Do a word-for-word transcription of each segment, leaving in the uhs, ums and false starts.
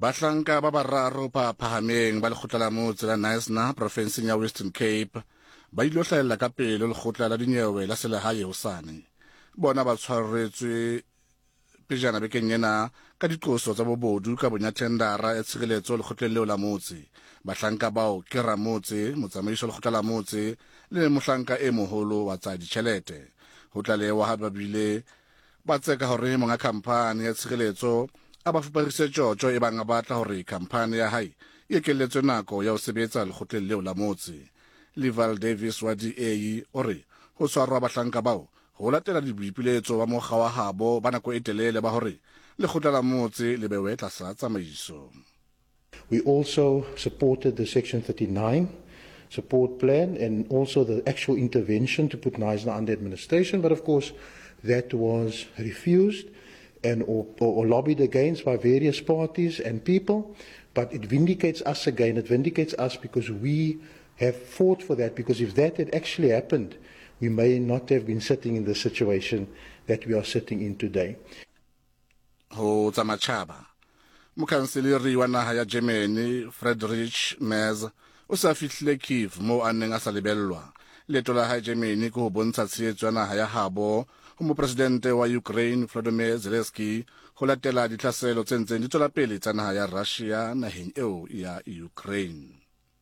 Bahlanka ba bararo ba phahameng ba lekgotla la motse la Knysna provinseng ya Western Cape ba ile ho hlahella ka pele lekgotla la dinyewe la selehae hosane. Bona ba tshwaretswe pejana bekeng ena ka diqoso tsa bobodu ka bonya tendara e tshireletso lekgotleng leo la motse. Bahlanka bao ke ramotse motsamaiso lekgotla la motse le mohlanka e moholo wa tsa ditjhelete. Ho tlalewa ha ba bile ba tseka hore monga khampani ya tshireletso a ba fuparise tjotjo e bang a batla hore khampani ya hae e ekelletswe nako ya ho sebetsa lekgotleng leo la motse. Leval Davis wa D A ore ho tshwarwa bahlanka bao ho latela diboipiletso ba mokga wa habo ba nako e telele ba hore lekgotla la motse le bewe tlasa tsamaiso. We also supported the Section thirty-nine support plan and also the actual intervention to put Knysna under administration, but of course that was refused and or, or lobbied against by various parties and people. But it vindicates us again, it vindicates us because we have fought for that, because if that had actually happened, we may not have been sitting in the situation that we are sitting in today. Ho tsamachaba mokhanseleri wa naha ya Germany Friedrich Merz o sa fihlile Kiev mo a neng a sa lebellwa. Leeto la hae Germany ke ho bontsha tshehetso ya naha ya habo ho mopresidente wa Ukraine Volodymyr Zelensky ho latela ditlhaselo tse ntseng di tswela pele tsa naha ya Russia naheng eo ya Ukraine.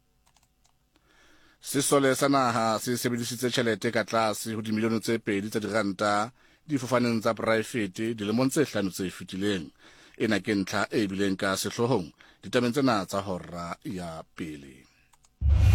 Sesole sa naha se sebedisitse tjhelete ka tlase ho dimilione tse pedi tsa diranta difofaneng tsa poraefete dilemong tse hlano tse fetileng. Ena ke ntlha e bileng ka sehlohong ditabeng tsena tsa hora ya pele.